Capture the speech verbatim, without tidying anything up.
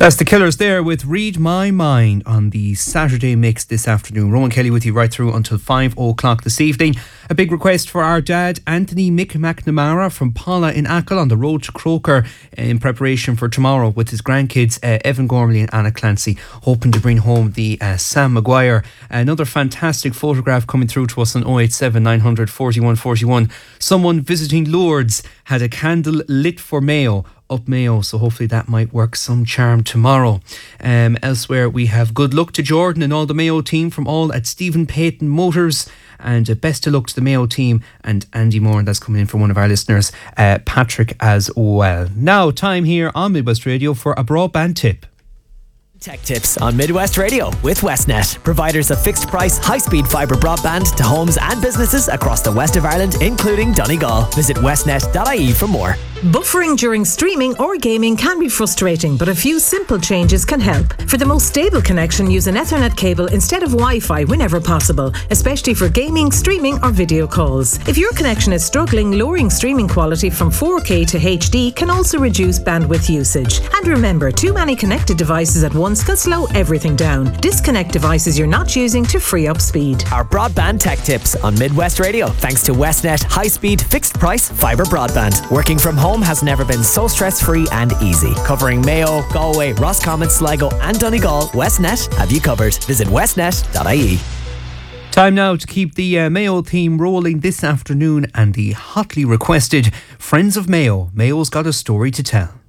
That's the Killers there with Read My Mind on the Saturday mix this afternoon. Rowan Kelly with you right through until five o'clock this evening. A big request for our dad, Anthony Mick McNamara from Paula in Achill on the road to Croker in preparation for tomorrow with his grandkids, uh, Evan Gormley and Anna Clancy, hoping to bring home the uh, Sam Maguire. Another fantastic photograph coming through to us on oh eight seven, nine hundred, forty-one forty-one. Someone visiting Lourdes had a candle lit for Mayo. Up Mayo, so hopefully that might work some charm tomorrow. Um, elsewhere, we have good luck to Jordan and all the Mayo team from all at Stephen Payton Motors, and uh, best of luck to the Mayo team and Andy Moore, and that's coming in from one of our listeners, uh, Patrick, as well. Now, time here on Midwest Radio for a broadband tip. Tech tips on Midwest Radio with Westnet, providers of fixed price, high speed fibre broadband to homes and businesses across the west of Ireland, including Donegal. Visit westnet dot I E for more. Buffering during streaming or gaming can be frustrating, but a few simple changes can help. For the most stable connection, use an Ethernet cable instead of Wi-Fi whenever possible, especially for gaming, streaming or video calls. If your connection is struggling, lowering streaming quality from four K to H D can also reduce bandwidth usage. And remember, too many connected devices at once can slow everything down. Disconnect devices you're not using to free up speed. Our broadband tech tips on Midwest Radio, thanks to Westnet high-speed, fixed-price fibre broadband. Working from home has never been so stress-free and easy. Covering Mayo, Galway, Roscommon, Sligo and Donegal, Westnet have you covered. Visit westnet dot I E. Time now to keep the uh, Mayo theme rolling this afternoon, and the hotly requested Friends of Mayo. Mayo's got a story to tell.